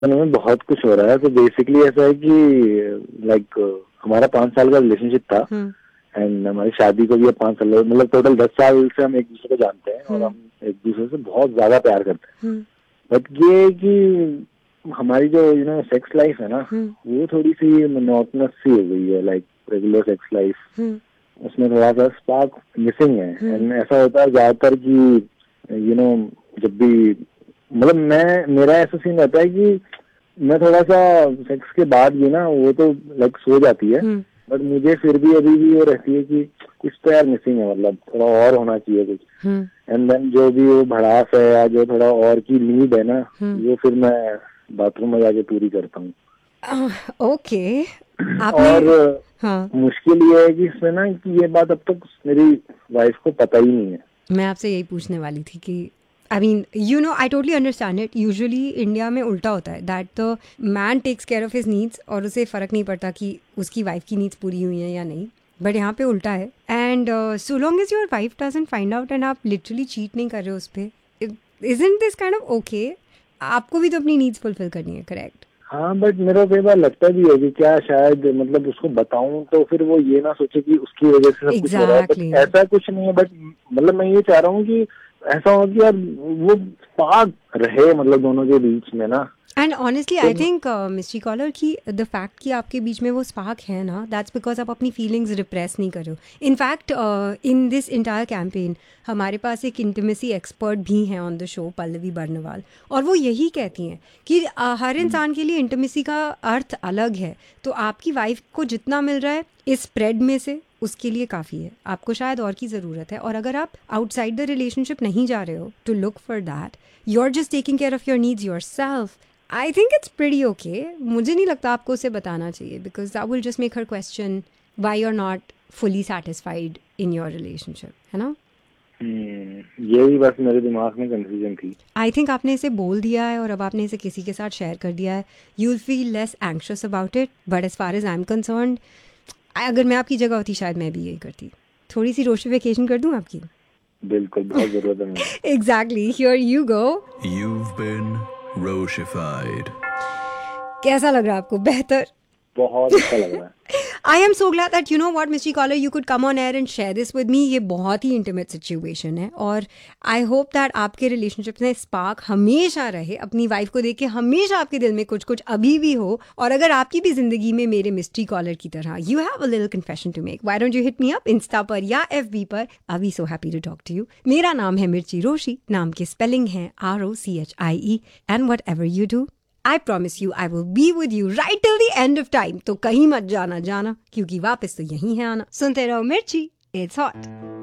में बहुत कुछ हो रहा है। तो बेसिकली ऐसा है कि लाइक हमारा 5 साल का रिलेशनशिप था एंड हमारी शादी को भी अब 5 साल, मतलब टोटल 10 साल से हम एक दूसरे को जानते हैं और हम एक दूसरे से बहुत ज्यादा प्यार करते हैं। बट ये है कि हमारी जो सेक्स लाइफ है ना, वो थोड़ी सी मोनोटोनस सी हो गई है, लाइक रेगुलर सेक्स लाइफ। उसमें थोड़ा सा स्पार्क मिसिंग है एंड ऐसा होता है ज्यादातर कि जब भी मतलब मेरा ऐसा सीन रहता है कि मैं थोड़ा सा सेक्स के बाद भी ना, वो तो लाइक सो जाती है, बट मुझे फिर भी अभी भी वो रहती है कि कुछ तो यार मिसिंग है, मतलब थोड़ा और होना चाहिए कुछ। एंड देन जो भी वो भड़ास है या जो थोड़ा और की नीड है ना, वो फिर मैं बाथरूम में जाके पूरी करता हूँ। ओके। आपने और मुश्किल ये है कि इसमें ना कि ये बात अब तक मेरी वाइफ को पता ही नहीं है। मैं आपसे यही पूछने वाली थी कि I mean I totally understand it. Usually India में उल्टा होता है that the man takes care of his needs और उसे फ़र्क नहीं पड़ता कि उसकी वाइफ की नीड्स पूरी हुई हैं या नहीं, बट यहाँ पे उल्टा है। And so long as your wife doesn't find out and आप लिटरली चीट नहीं कर रहे हो उस पर, isn't this kind of okay? आपको भी तो अपनी नीड्स फुलफिल करनी है, करेक्ट? हाँ, बट मेरा कई बार लगता भी है कि क्या शायद मतलब उसको बताऊं तो फिर वो ये ना सोचे कि उसकी वजह से सब कुछ हो रहा है, बट ऐसा कुछ नहीं है। बट मतलब मैं ये चाह रहा हूँ कि ऐसा हो कि यार वो स्पार्क रहे मतलब दोनों के बीच में ना। And honestly I think mystery collar की द फैक्ट कि आपके बीच में वो स्पार्क है ना, दैट्स बिकॉज आप अपनी फीलिंग्स रिप्रेस नहीं कर रहे हो। In fact in this entire campaign हमारे पास एक इंटीमेसी एक्सपर्ट भी हैं on the show, Pallavi Barnwal, और वो यही कहती हैं कि हर इंसान के लिए इंटीमेसी का अर्थ अलग है। तो आपकी वाइफ को जितना मिल रहा है इस स्प्रेड में से उसके लिए काफ़ी है, आपको शायद और की ज़रूरत है। और अगर आप आउटसाइड द रिलेशनशिप नहीं जा रहे हो to look for that, you are just taking care of your needs your self, I think it's pretty okay. मुझे नहीं लगता आपको उसे बताना चाहिए because that will just make her question why you are not fully satisfied in your relationship, है ना? यही बस मेरे दिमाग में कंफ्यूजन थी। आई थिंक आपने इसे बोल दिया है और अब आपने इसे किसी के साथ शेयर कर दिया है, you will feel less anxious about it. But as far as I am concerned, अगर मैं आपकी जगह होती शायद मैं भी यही करती, थोड़ी सी रोशिफिकेशन कर दूं आपकी। बिल्कुल, बहुत जरूरत है मुझे। Exactly, here you go. You've been Roshified. कैसा लग रहा है आपको? बेहतर? बहुत अच्छा लग रहा है। I am so glad that you know what, Mystery Caller, you could come on air and share this with me. ये बहुत ही इंटीमेट सिचुएशन है और आई होप दैट आपके रिलेशनशिप में स्पार्क हमेशा रहे, अपनी वाइफ को देख के हमेशा आपके दिल में कुछ कुछ अभी भी हो। और अगर आपकी भी जिंदगी में मेरे मिस्ट्री कॉलर की तरह you have a little confession to make, why don't you hit me up Insta पर या FB पर। आई B so happy to talk to you. मेरा नाम है मिर्ची रोशी, नाम के स्पेलिंग है ROCHIE, and what ever you do I promise you I will be with you right till the end of time. तो कहीं मत जाना क्योंकि वापस तो यहीं है आना। सुनते रहो मिर्ची, it's hot.